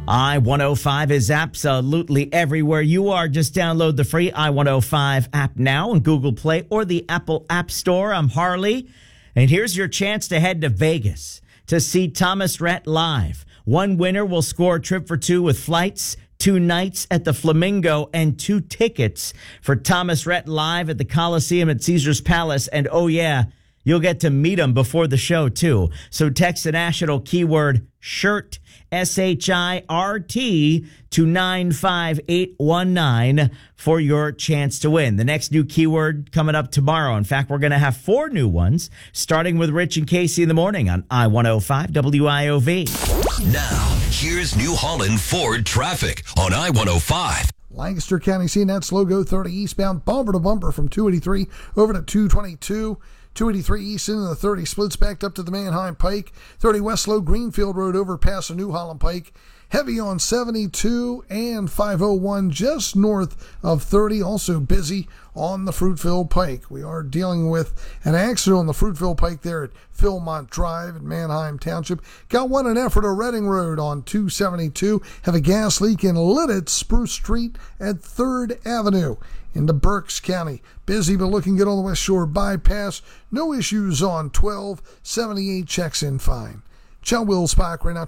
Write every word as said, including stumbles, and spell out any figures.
I one oh five is absolutely everywhere you are. Just download the free I one oh five app now on Google Play or the Apple App Store. I'm Harley, and here's your chance to head to Vegas to see Thomas Rhett live. One winner will score a trip for two with flights, two nights at the Flamingo, and two tickets for Thomas Rhett live at the Coliseum at Caesars Palace. And oh yeah, you'll get to meet him before the show too. So text the national keyword SHIRT, S H I R T, to nine five eight one nine for your chance to win. The next new keyword coming up tomorrow. In fact, we're going to have four new ones, starting with Rich and Casey in the morning on I one oh five W I O V. Now, here's New Holland Ford traffic on I one oh five. Lancaster County C N E T's Logo thirty eastbound, bumper to bumper from two eighty-three over to two twenty-two. two eighty-three east into the thirty splits backed up to the Manheim Pike. thirty West Slow Greenfield Road over past the New Holland Pike. Heavy on seventy-two and five oh one just north of thirty. Also busy on the Fruitville Pike. We are dealing with an accident on the Fruitville Pike there at Philmont Drive in Manheim Township. Got one in effort of Reading Road on two seventy-two. Have a gas leak in Lidditz, Spruce Street at third Avenue. Into Berks County. Busy but looking good on the West Shore bypass. No issues on twelve seventy-eight. Checks in fine. Chell Will Spock right now.